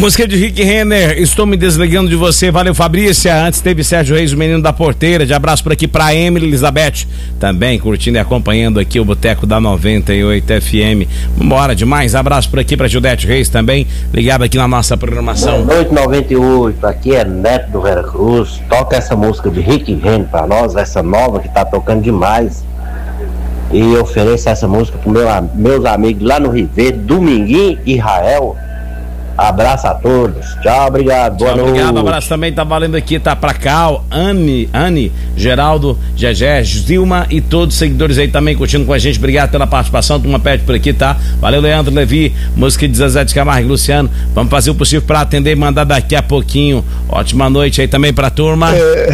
Música de Rick Renner, Estou Me Desligando de Você. Valeu, Fabrícia. Antes teve Sérgio Reis, o menino da porteira. De abraço por aqui pra Emily Elizabeth, também curtindo e acompanhando aqui o Boteco da 98 FM. Vambora, demais. Abraço por aqui pra Gildete Reis também, ligado aqui na nossa programação. Boa noite, 98. Aqui é Neto do Vera Cruz. Toca essa música de Rick Renner pra nós, essa nova que tá tocando demais. E eu ofereço essa música pros meus amigos lá no Rio Verde, Dominguinho e Israel. Abraço a todos. Tchau, obrigado. Boa noite. Obrigado, abraço também. Tá valendo aqui, tá pra Cal, Anne, Geraldo, Gegé, Zilma e todos os seguidores aí também curtindo com a gente. Obrigado pela participação. Turma pede por aqui, tá? Valeu, Leandro Levi, música de Zezé de Camargo e Luciano. Vamos fazer o possível pra atender e mandar daqui a pouquinho. Ótima noite aí também pra turma.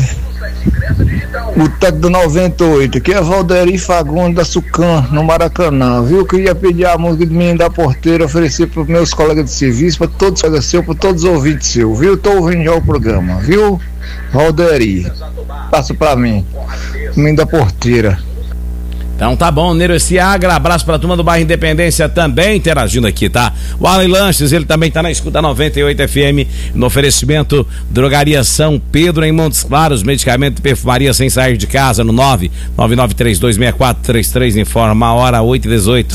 Boteco do 98, aqui é Valderi Fagundes da Sucan, no Maracanã, viu? Queria pedir a música do Menino da Porteira, oferecer para os meus colegas de serviço, para todos os ouvintes seus, viu? Tô ouvindo já o programa, viu? Valderi, passa para mim, Menino da Porteira. Então tá bom, Nero Ciagra, abraço pra turma do bairro Independência também interagindo aqui, tá? O Alan Lanches, ele também tá na escuta 98 FM, no oferecimento Drogaria São Pedro em Montes Claros, medicamento e perfumaria sem sair de casa, no 999326433, informa a hora 8h18.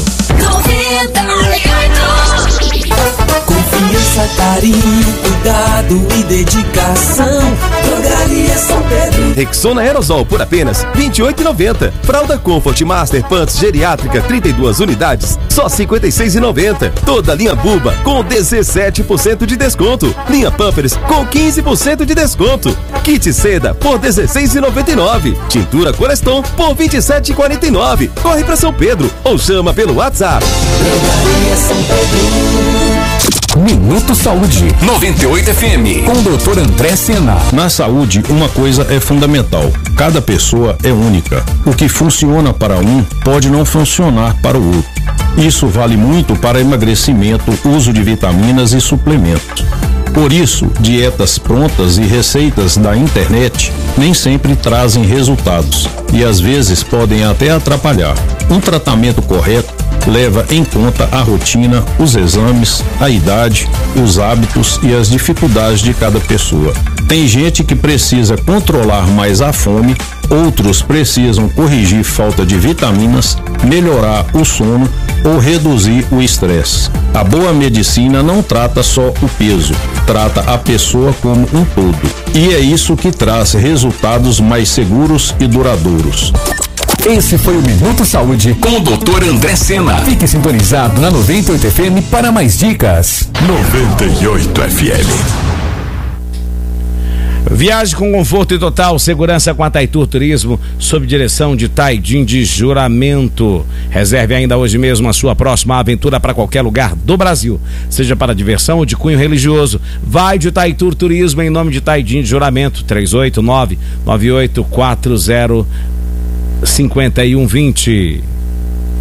Confiança, carinho, cuidado e dedicação. Drogaria São Pedro. Rexona Aerosol por apenas R$ 28,90. Fralda Comfort Master Pants Geriátrica 32 unidades, só R$ 56,90. Toda linha Buba com 17% de desconto. Linha Pampers com 15% de desconto. Kit Seda por R$ 16,99. Tintura Coreston por R$ 27,49. Corre pra São Pedro ou chama pelo WhatsApp. Drogaria São Pedro. Minuto Saúde 98 FM com o Dr. André Sena. Na saúde, uma coisa é fundamental: cada pessoa é única. O que funciona para um pode não funcionar para o outro. Isso vale muito para emagrecimento, uso de vitaminas e suplementos. Por isso, dietas prontas e receitas da internet nem sempre trazem resultados e às vezes podem até atrapalhar. Um tratamento correto leva em conta a rotina, os exames, a idade, os hábitos e as dificuldades de cada pessoa. Tem gente que precisa controlar mais a fome, outros precisam corrigir falta de vitaminas, melhorar o sono ou reduzir o estresse. A boa medicina não trata só o peso, trata a pessoa como um todo. E é isso que traz resultados mais seguros e duradouros. Esse foi o Minuto Saúde com o Dr. André Sena. Fique sintonizado na 98 FM para mais dicas. 98 FM. Viaje com conforto e total segurança com a Taitur Turismo, sob direção de Taidim de Juramento. Reserve ainda hoje mesmo a sua próxima aventura para qualquer lugar do Brasil, seja para diversão ou de cunho religioso. Vai de Taitur Turismo em nome de Taidim de Juramento. 389-9840-5120.